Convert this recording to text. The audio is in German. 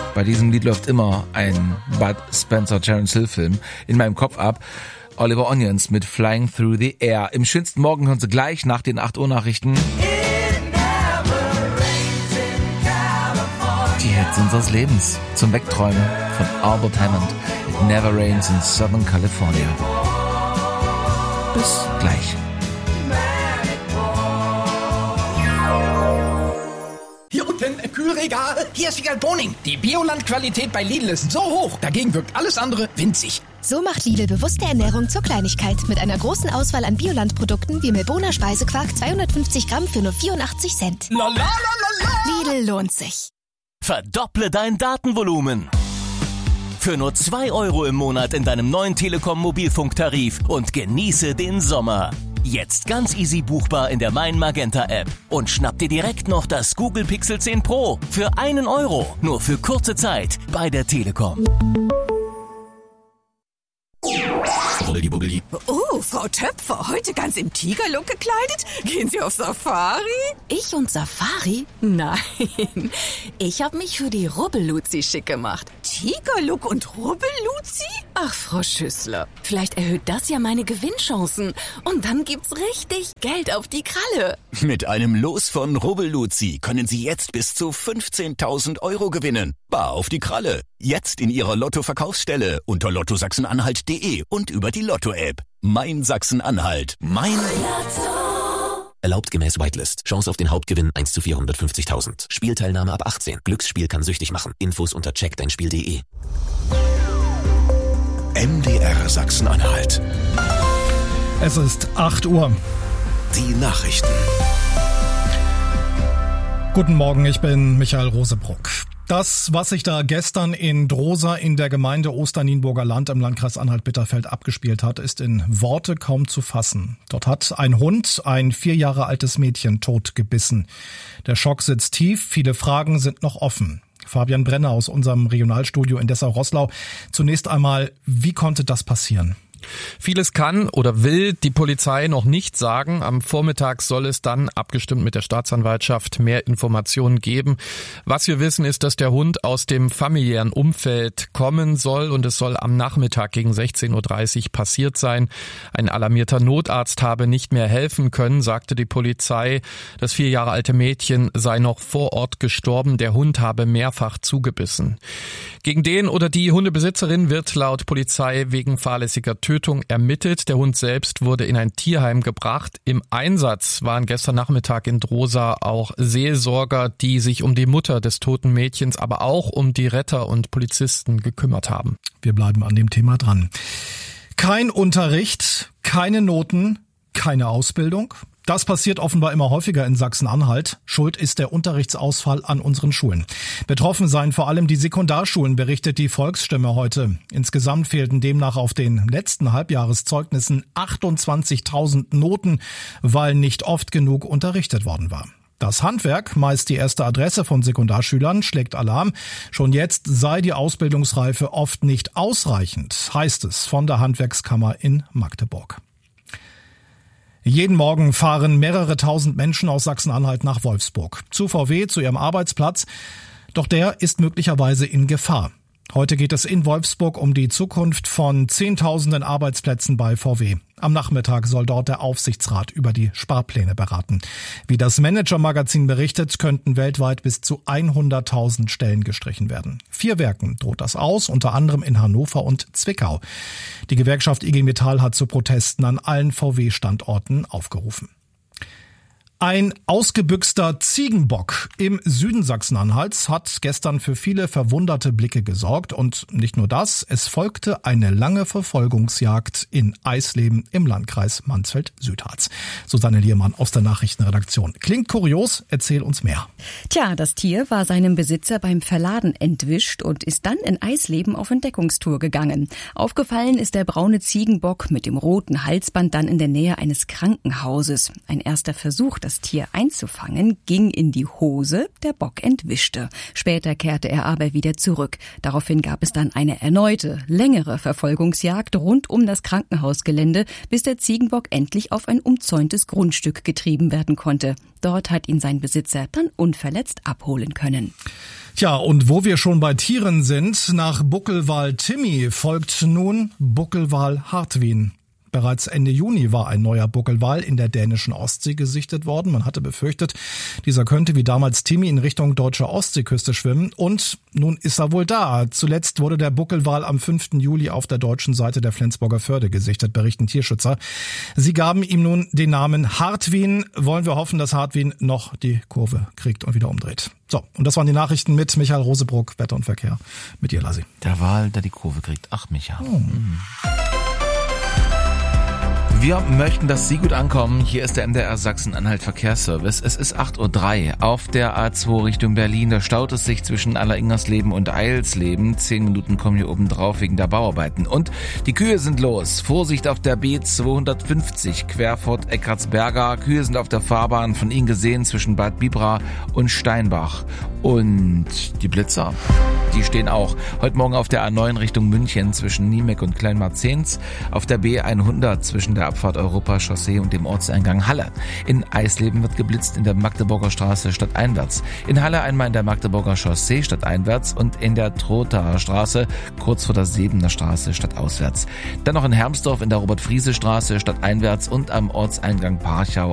Bei diesem Lied läuft immer ein Bud Spencer-Terence Hill-Film in meinem Kopf ab. Oliver Onions mit Flying Through the Air. Im schönsten Morgen hören Sie gleich nach den 8 Uhr Nachrichten die Hits unseres Lebens zum Wegträumen von Albert Hammond. It Never Rains in Southern California. Bis gleich. Hier unten im Kühlregal. Hier ist Wiegald Boning. Die Bioland-Qualität bei Lidl ist so hoch. Dagegen wirkt alles andere winzig. So macht Lidl bewusste Ernährung zur Kleinigkeit. Mit einer großen Auswahl an Bioland-Produkten wie Milboner Speisequark 250 Gramm für nur 84 Cent. La la la la la. Lidl lohnt sich. Verdopple dein Datenvolumen. Für nur 2 € im Monat in deinem neuen Telekom-Mobilfunktarif und genieße den Sommer. Jetzt ganz easy buchbar in der Mein Magenta App. Und schnapp dir direkt noch das Google Pixel 10 Pro für 1 €. Nur für kurze Zeit bei der Telekom. Oh, Frau Töpfer, heute ganz im Tigerlook gekleidet? Gehen Sie auf Safari? Ich und Safari? Nein, ich habe mich für die Rubbelluzi schick gemacht. Tigerlook und Rubbelluzi? Ach, Frau Schüssler, vielleicht erhöht das ja meine Gewinnchancen. Und dann gibt's richtig Geld auf die Kralle. Mit einem Los von Rubbelluzi können Sie jetzt bis zu 15.000 € gewinnen. Bar auf die Kralle. Jetzt in Ihrer Lotto-Verkaufsstelle unter lottosachsenanhalt.de und über die Lotto-App. Mein Sachsen-Anhalt. Mein Lotto. Erlaubt gemäß Whitelist. Chance auf den Hauptgewinn 1 zu 450.000. Spielteilnahme ab 18. Glücksspiel kann süchtig machen. Infos unter checkdeinspiel.de. MDR Sachsen-Anhalt. Es ist 8 Uhr. Die Nachrichten. Guten Morgen, ich bin Michael Rosebruck. Das, was sich da gestern in Drosa in der Gemeinde Osternienburger Land im Landkreis Anhalt-Bitterfeld abgespielt hat, ist in Worte kaum zu fassen. Dort hat ein Hund ein 4 Jahre altes Mädchen tot gebissen. Der Schock sitzt tief, viele Fragen sind noch offen. Fabian Brenner aus unserem Regionalstudio in Dessau-Roßlau. Zunächst einmal, wie konnte das passieren? Vieles kann oder will die Polizei noch nicht sagen. Am Vormittag soll es dann, abgestimmt mit der Staatsanwaltschaft, mehr Informationen geben. Was wir wissen, ist, dass der Hund aus dem familiären Umfeld kommen soll und es soll am Nachmittag gegen 16.30 Uhr passiert sein. Ein alarmierter Notarzt habe nicht mehr helfen können, sagte die Polizei. Das 4 Jahre alte Mädchen sei noch vor Ort gestorben. Der Hund habe mehrfach zugebissen. Gegen den oder die Hundebesitzerin wird laut Polizei wegen fahrlässiger Tötung ermittelt. Der Hund selbst wurde in ein Tierheim gebracht. Im Einsatz waren gestern Nachmittag in Drosa auch Seelsorger, die sich um die Mutter des toten Mädchens, aber auch um die Retter und Polizisten gekümmert haben. Wir bleiben an dem Thema dran. Kein Unterricht, keine Noten, keine Ausbildung. Das passiert offenbar immer häufiger in Sachsen-Anhalt. Schuld ist der Unterrichtsausfall an unseren Schulen. Betroffen seien vor allem die Sekundarschulen, berichtet die Volksstimme heute. Insgesamt fehlten demnach auf den letzten Halbjahreszeugnissen 28.000 Noten, weil nicht oft genug unterrichtet worden war. Das Handwerk, meist die erste Adresse von Sekundarschülern, schlägt Alarm. Schon jetzt sei die Ausbildungsreife oft nicht ausreichend, heißt es von der Handwerkskammer in Magdeburg. Jeden Morgen fahren mehrere tausend Menschen aus Sachsen-Anhalt nach Wolfsburg. Zu VW, zu ihrem Arbeitsplatz. Doch der ist möglicherweise in Gefahr. Heute geht es in Wolfsburg um die Zukunft von Zehntausenden Arbeitsplätzen bei VW. Am Nachmittag soll dort der Aufsichtsrat über die Sparpläne beraten. Wie das Manager-Magazin berichtet, könnten weltweit bis zu 100.000 Stellen gestrichen werden. 4 Werken droht das aus, unter anderem in Hannover und Zwickau. Die Gewerkschaft IG Metall hat zu Protesten an allen VW-Standorten aufgerufen. Ein ausgebüxter Ziegenbock im Süden Sachsen-Anhalts hat gestern für viele verwunderte Blicke gesorgt. Und nicht nur das, es folgte eine lange Verfolgungsjagd in Eisleben im Landkreis Mansfeld-Südharz. Susanne Liermann aus der Nachrichtenredaktion. Klingt kurios, erzähl uns mehr. Tja, das Tier war seinem Besitzer beim Verladen entwischt und ist dann in Eisleben auf Entdeckungstour gegangen. Aufgefallen ist der braune Ziegenbock mit dem roten Halsband dann in der Nähe eines Krankenhauses. Ein erster Versuch, das das Tier einzufangen, ging in die Hose, der Bock entwischte. Später kehrte er aber wieder zurück. Daraufhin gab es dann eine erneute, längere Verfolgungsjagd rund um das Krankenhausgelände, bis der Ziegenbock endlich auf ein umzäuntes Grundstück getrieben werden konnte. Dort hat ihn sein Besitzer dann unverletzt abholen können. Tja, und wo wir schon bei Tieren sind, nach Buckelwal Timmy folgt nun Buckelwal Hartwin. Bereits Ende Juni war ein neuer Buckelwal in der dänischen Ostsee gesichtet worden. Man hatte befürchtet, dieser könnte wie damals Timmy in Richtung deutscher Ostseeküste schwimmen. Und nun ist er wohl da. Zuletzt wurde der Buckelwal am 5. Juli auf der deutschen Seite der Flensburger Förde gesichtet, berichten Tierschützer. Sie gaben ihm nun den Namen Hartwin. Wollen wir hoffen, dass Hartwin noch die Kurve kriegt und wieder umdreht. So, und das waren die Nachrichten mit Michael Rosebruck, Wetter und Verkehr. Mit dir, Lassi. Der Wal, der die Kurve kriegt. Ach, Micha. Wir möchten, dass Sie gut ankommen. Hier ist der MDR Sachsen-Anhalt Verkehrsservice. Es ist 8:03 Uhr auf der A2 Richtung Berlin. Da staut es sich zwischen Alleringersleben und Eilsleben. 10 Minuten kommen hier oben drauf wegen der Bauarbeiten. Und die Kühe sind los. Vorsicht auf der B250 Querfurt Eckartsberger. Kühe sind auf der Fahrbahn, von Ihnen gesehen zwischen Bad Bibra und Steinbach. Und die Blitzer, die stehen auch heute Morgen auf der A9 Richtung München zwischen Niemek und Kleinmarzens. Auf der B100 zwischen der Abfahrt Europa-Chaussee und dem Ortseingang Halle. In Eisleben wird geblitzt in der Magdeburger Straße stadteinwärts. In Halle einmal in der Magdeburger Chaussee stadteinwärts und in der Trothaer Straße kurz vor der Sebener Straße stadtauswärts. Dann noch in Hermsdorf in der Robert-Friese-Straße stadteinwärts und am Ortseingang Parchau